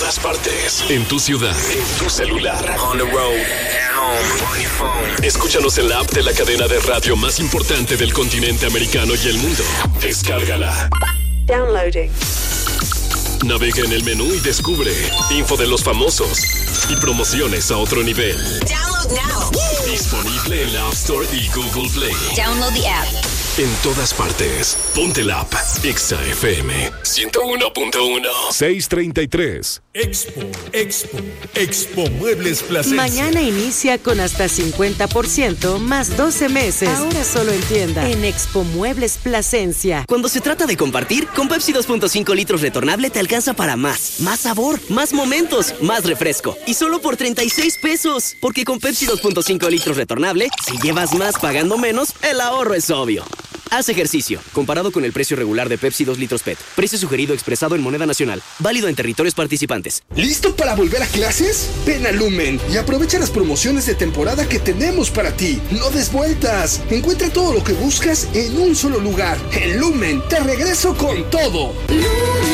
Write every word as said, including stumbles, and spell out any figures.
todas partes. En tu ciudad. En tu celular. On the road. At home. On your phone. Escúchanos en la app de la cadena de radio más importante del continente americano y el mundo. Descárgala. Downloading. Navega en el menú y descubre info de los famosos y promociones a otro nivel. Download now. Disponible en la App Store y Google Play. Download the app. En todas partes. Ponte la app. Exa F M ciento uno punto uno. seiscientos treinta y tres. Expo, Expo, Expo Muebles Plasencia. Mañana inicia con hasta cincuenta por ciento más doce meses. Ahora solo en tienda. En Expo Muebles Plasencia. Cuando se trata de compartir, con Pepsi dos punto cinco litros retornable te alcanza para más. Más sabor, más momentos, más refresco. Y solo por treinta y seis pesos. Porque con Pepsi dos punto cinco litros retornable, si llevas más pagando menos, el ahorro es obvio. Haz ejercicio, comparado con el precio regular de Pepsi dos litros P E T. Precio sugerido expresado en moneda nacional. Válido en territorios participantes. ¿Listo para volver a clases? Ven a Lumen y aprovecha las promociones de temporada que tenemos para ti. No des vueltas. Encuentra todo lo que buscas en un solo lugar. En Lumen, te regreso con todo.